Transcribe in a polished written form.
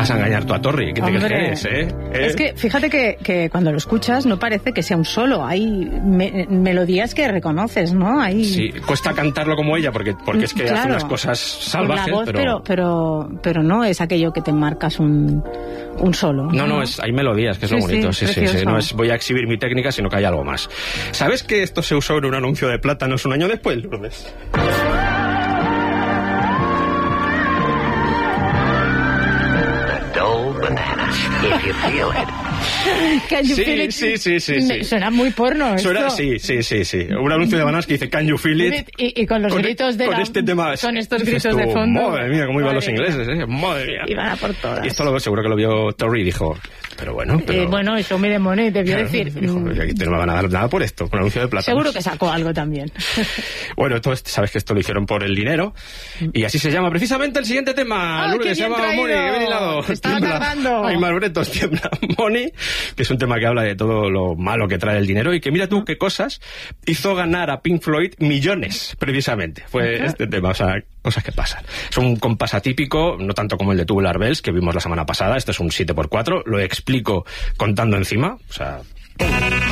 Vas a engañar tú a Torri. ¿Qué te crees que eres, Es que fíjate que cuando lo escuchas no parece que sea un solo. Hay melodías que reconoces, ¿no? Sí, cuesta cantarlo como ella porque es que hace unas cosas salvajes. La voz, pero no es aquello que te marcas un solo. No, hay melodías, que es lo bonito. Sí. No es voy a exhibir mi técnica, sino que hay algo más. ¿Sabes que esto se usó en un anuncio de plátanos un año después, Lourdes? If you feel it. Can you feel it? Sí. Suena muy porno. Sí. Un anuncio de bananas que dice Can you feel it? Y con los gritos de este tema. Con estos gritos de fondo. Madre mía, cómo iban los ingleses, madre mía. Iban a por todas. Y esto seguro que lo vio Torri y dijo, pero bueno. Bueno, eso me demoné, debió decir. Dijo, aquí no me van a dar nada por esto, por un anuncio de plata. Seguro que sacó algo también. Bueno, sabes que esto lo hicieron por el dinero. Y así se llama precisamente el siguiente tema. Lourdes, se llama Money. Ven y lado. Estaba tardando. Hay más bretos, tiembla. Money, que es un tema que habla de todo lo malo que trae el dinero y que mira tú qué cosas hizo ganar a Pink Floyd millones, precisamente. Fue este tema, o sea, cosas que pasan. Es un compás atípico, no tanto como el de Tubular Bells que vimos la semana pasada. Esto es un 7x4, lo explico contando encima, o sea...